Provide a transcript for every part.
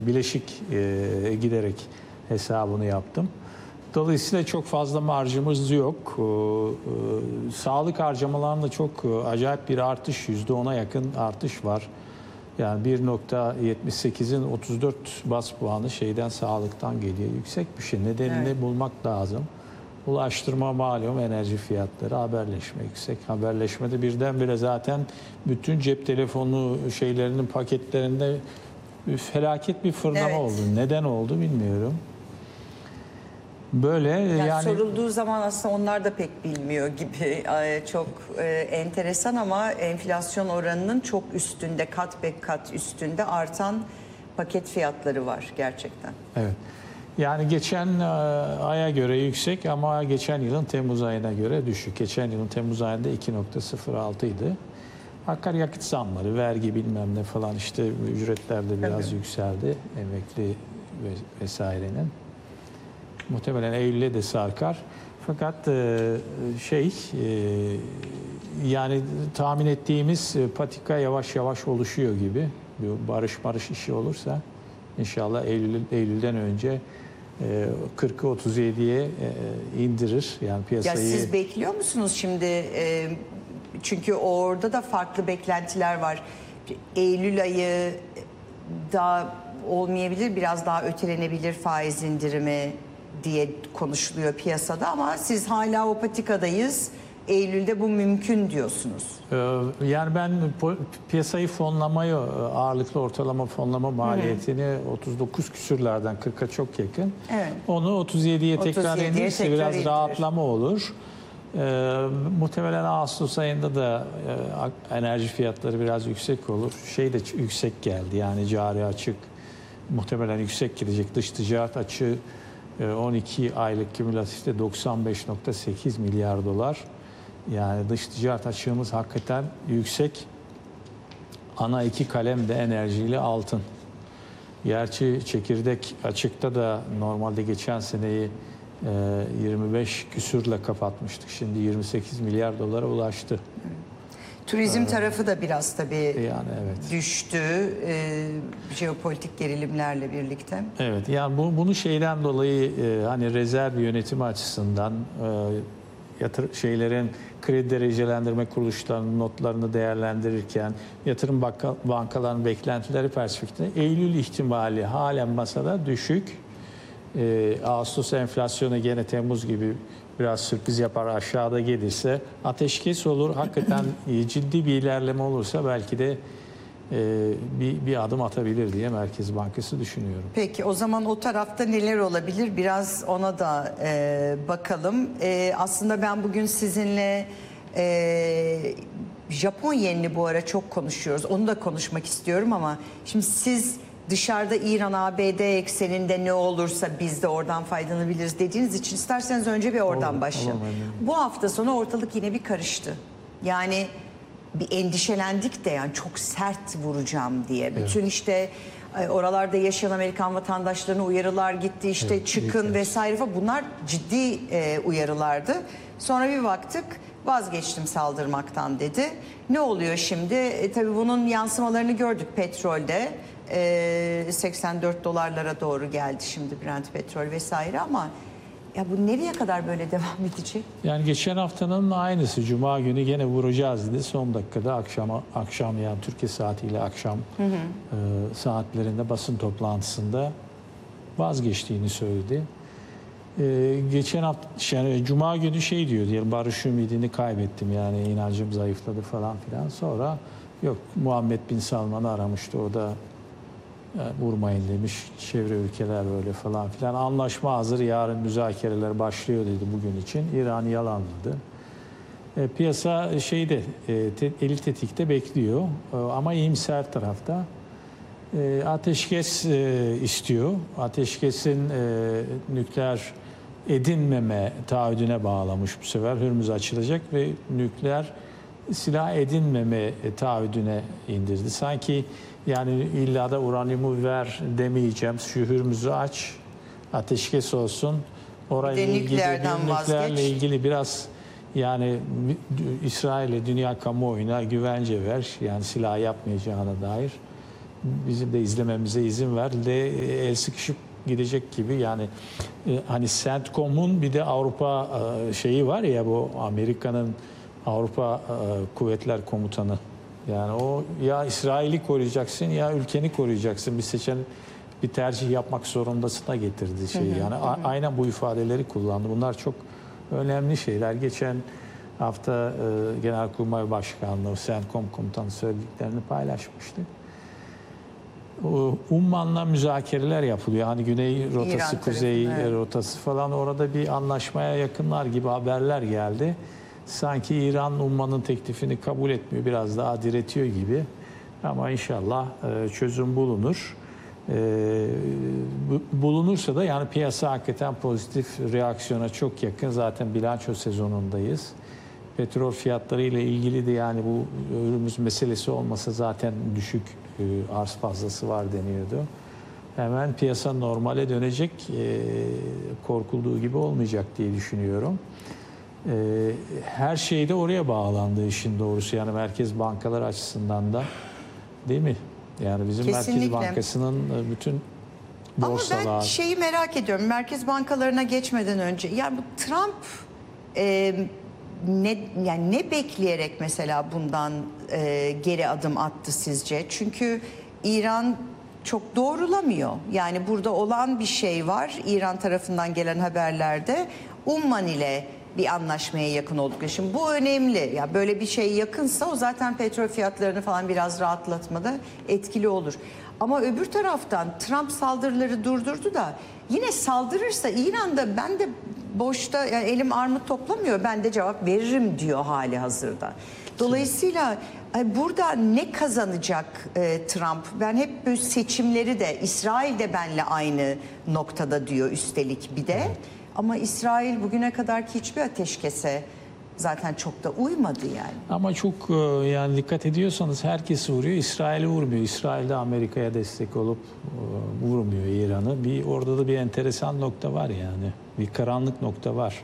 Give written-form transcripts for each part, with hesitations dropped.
bileşik giderek hesabını yaptım. Dolayısıyla çok fazla marjımız yok. Sağlık harcamalarında çok acayip bir artış, %10'a yakın artış var. Yani 1.78'in 34 bas puanı şeyden, sağlıktan geliyor. Yüksek bir şey. Nedenini bulmak lazım. Ulaştırma malum, enerji fiyatları, haberleşme yüksek. Haberleşmede birdenbire zaten bütün cep telefonu şeylerinin paketlerinde felaket bir fırlama oldu. Neden oldu bilmiyorum. Böyle yani sorulduğu zaman aslında onlar da pek bilmiyor gibi. Çok enteresan ama enflasyon oranının çok üstünde, kat be kat üstünde artan paket fiyatları var gerçekten. Evet. Yani geçen aya göre yüksek ama geçen yılın Temmuz ayına göre düşük. Geçen yılın Temmuz ayında 2.06 idi. Akaryakıt zamları, vergi bilmem ne falan, işte ücretler de biraz yükseldi. Emekli vesairenin. Muhtemelen Eylül'e de sarkar. Fakat yani tahmin ettiğimiz patika yavaş yavaş oluşuyor gibi. Bir barış işi olursa inşallah Eylül'den önce 40'ı 37'ye indirir. Yani piyasayı... Ya siz bekliyor musunuz şimdi? Çünkü orada da farklı beklentiler var. Eylül ayı daha olmayabilir, biraz daha ötelenebilir faiz indirimi diye konuşuluyor piyasada ama siz hala o patikadayız. Eylül'de bu mümkün diyorsunuz. Yani ben piyasayı fonlamayı, ağırlıklı ortalama fonlama maliyetini 39 küsürlerden 40'a çok yakın. Evet. Onu 37'ye tekrar indirse biraz rahatlama olur. Muhtemelen Ağustos ayında da enerji fiyatları biraz yüksek olur. Şey de yüksek geldi, yani cari açık muhtemelen yüksek gidecek. Dış ticaret açığı 12 aylık kümülatifte 95.8 milyar dolar. Yani dış ticaret açığımız hakikaten yüksek. Ana iki kalem de enerjiyle altın. Gerçi çekirdek açıkta da normalde geçen seneyi 25 küsürle kapatmıştık. Şimdi 28 milyar dolara ulaştı. Turizm tarafı da biraz tabii yani düştü jeopolitik gerilimlerle birlikte. Evet, yani bunu şeyden dolayı hani rezerv yönetimi açısından şeylerin, kredi derecelendirme kuruluşlarının notlarını değerlendirirken yatırım bankalarının beklentileri perspektifinde Eylül ihtimali halen masada düşük. Ağustos enflasyonu gene Temmuz gibi biraz sürpriz yapar, aşağıda gelirse ateşkes olur. Hakikaten ciddi bir ilerleme olursa belki de bir adım atabilir diye Merkez Bankası düşünüyorum. Peki o zaman o tarafta neler olabilir? Biraz ona da bakalım. Aslında ben bugün sizinle Japon yenini bu ara çok konuşuyoruz. Onu da konuşmak istiyorum ama şimdi siz dışarıda İran, ABD ekseninde ne olursa biz de oradan faydalanabiliriz dediğiniz için isterseniz önce bir oradan başlayalım. Bu hafta sonu ortalık yine bir karıştı. Yani bir endişelendik de, yani çok sert vuracağım diye. Bütün işte oralarda yaşayan Amerikan vatandaşlarına uyarılar gitti. İşte çıkın vesaire falan. Bunlar ciddi uyarılardı. Sonra bir baktık, vazgeçtim saldırmaktan dedi. Ne oluyor şimdi? Tabii bunun yansımalarını gördük petrolde. 84 dolarlara doğru geldi şimdi Brent petrol vesaire ama ya bu nereye kadar böyle devam edecek? Yani geçen haftanın aynısı. Cuma günü gene vuracağız dedi. Son dakikada akşam yani Türkiye saatiyle akşam saatlerinde basın toplantısında vazgeçtiğini söyledi. Geçen hafta yani Cuma günü şey diyor diye, barış ümidini kaybettim, yani inancım zayıfladı falan filan. Sonra yok, Muhammed Bin Salman'ı aramıştı, o da vurmayın demiş, çevre ülkeler böyle falan filan. Anlaşma hazır, yarın müzakereler başlıyor dedi bugün için. İran yalanladı. Piyasa şeyde eli tetikte bekliyor ama iyimser tarafta. Ateşkes istiyor. Ateşkesin nükleer edinmeme taahhüdüne bağlamış bu sefer. Hürmüz açılacak ve nükleer silah edinmeme taahhüdüne indirdi. Sanki yani illa da uranyumu ver demeyeceğim. Şu Hürmüz'ü aç, ateşkes olsun. Orayla ilgili, nükleerle ilgili biraz yani İsrail'e, dünya kamuoyuna güvence ver. Yani silah yapmayacağına dair. bizim de izlememize izin ver. El sıkışıp gidecek gibi yani hani CENTCOM'un bir de Avrupa şeyi var ya, bu Amerika'nın Avrupa Kuvvetler Komutanı. Yani o ya İsrail'i koruyacaksın ya ülkeni koruyacaksın. Bir tercih yapmak zorundasına getirdi şeyi. Yani aynen bu ifadeleri kullandı. Bunlar çok önemli şeyler. Geçen hafta Genelkurmay Başkanlığı CENTCOM komutanı söylediklerini paylaşmıştı. Umman'la müzakereler yapılıyor. Hani Güney rotası, İran Kuzey tarafında, rotası falan, orada bir anlaşmaya yakınlar gibi haberler geldi. Sanki İran Umman'ın teklifini kabul etmiyor, biraz daha diretiyor gibi. Ama inşallah çözüm bulunur. Bulunursa da yani piyasa hakikaten pozitif reaksiyona çok yakın. Zaten bilanço sezonundayız. Petrol fiyatları ile ilgili de yani bu önümüz meselesi olmasa zaten düşük arz fazlası var deniyordu. Hemen piyasa normale dönecek, korkulduğu gibi olmayacak diye düşünüyorum. Her şey de oraya bağlandı işin doğrusu, yani merkez bankalar açısından da, değil mi? Yani bizim Kesinlikle. Merkez Bankası'nın bütün borsalar... Ama ben şeyi merak ediyorum, merkez bankalarına geçmeden önce. Yani bu Trump ne bekleyerek mesela bundan geri adım attı sizce? Çünkü İran çok doğrulamıyor. Yani burada olan bir şey var. İran tarafından gelen haberlerde Umman ile bir anlaşmaya yakın oldukları. Şimdi bu önemli. Ya böyle bir şey yakınsa o zaten petrol fiyatlarını falan biraz rahatlatmada etkili olur. Ama öbür taraftan Trump saldırıları durdurdu da yine saldırırsa İran'da ben de boşta, yani elim armut toplamıyor, ben de cevap veririm diyor hali hazırda. Dolayısıyla burada ne kazanacak Trump? Ben hep bu seçimleri de, İsrail de benle aynı noktada diyor üstelik bir de. Evet. Ama İsrail bugüne kadarki hiçbir ateşkese zaten çok da uymadı yani. Ama çok yani dikkat ediyorsanız herkes vuruyor, İsrail'i vurmuyor. İsrail de Amerika'ya destek olup vurmuyor İran'ı. Orada da bir enteresan nokta var yani. Bir karanlık nokta var.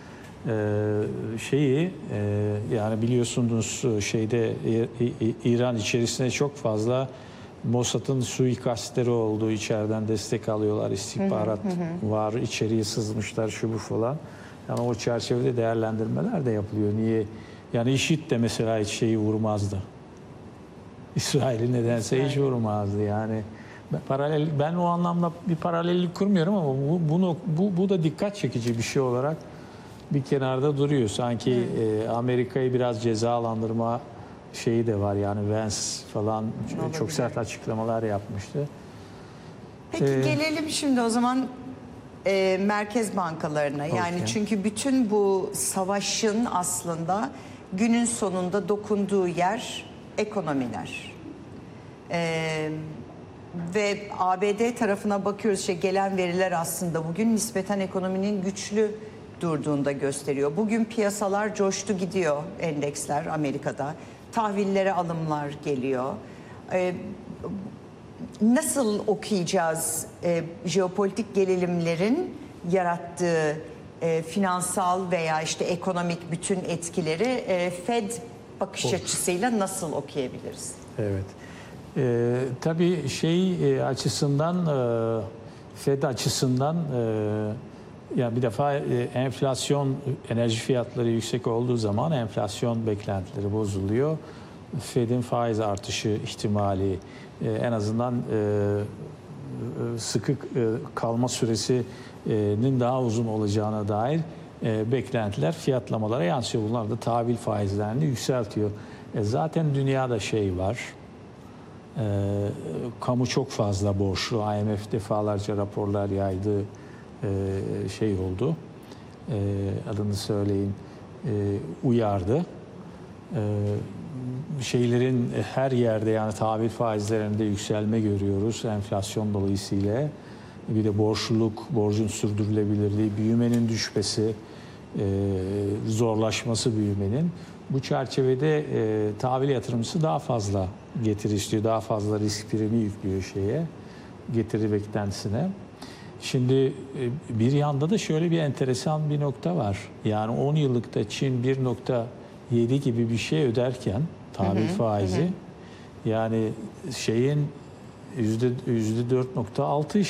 Yani biliyorsunuz İran içerisinde çok fazla Mossad'ın suikastleri olduğu, içeriden destek alıyorlar, istihbarat var, içeriye sızmışlar, şu bu falan. Yani o çerçevede değerlendirmeler de yapılıyor. Niye? Yani IŞİD de mesela hiç şeyi vurmazdı. İsrail'i nedense hiç vurmazdı. Yani ben o anlamda bir paralellik kurmuyorum ama bu da dikkat çekici bir şey olarak bir kenarda duruyor. Sanki Amerika'yı biraz cezalandırma şeyi de var, yani Vance falan çok sert açıklamalar yapmıştı. Peki gelelim şimdi o zaman merkez bankalarına. Yani çünkü bütün bu savaşın aslında günün sonunda dokunduğu yer ekonomiler. Ve ABD tarafına bakıyoruz, gelen veriler aslında bugün nispeten ekonominin güçlü durduğunu da gösteriyor. Bugün piyasalar coştu gidiyor, endeksler Amerika'da. Tahvillere alımlar geliyor. Nasıl okuyacağız jeopolitik gerilimlerin yarattığı finansal veya işte ekonomik bütün etkileri Fed bakış açısıyla nasıl okuyabiliriz? Evet. Tabii açısından, Fed açısından yani bir defa enflasyon, enerji fiyatları yüksek olduğu zaman enflasyon beklentileri bozuluyor. Fed'in faiz artışı ihtimali, en azından sıkı kalma süresinin daha uzun olacağına dair beklentiler fiyatlamalara yansıyor. Bunlar da tahvil faizlerini yükseltiyor. Zaten dünyada var. Kamu çok fazla borçlu. IMF defalarca raporlar yaydı. Oldu. Adını söyleyin. Uyardı. Her yerde, yani tahvil faizlerinde yükselme görüyoruz enflasyon dolayısıyla. Bir de borcun sürdürülebilirliği, büyümenin düşmesi, zorlaşması büyümenin. Bu çerçevede tahvil yatırımcısı daha fazla getiri istiyor, daha fazla risk primi yüklüyor getiri beklentisine. Şimdi bir yanda da şöyle bir enteresan bir nokta var. Yani 10 yıllıkta Çin 1.7 gibi bir şey öderken tahvil faizi, yani %4.6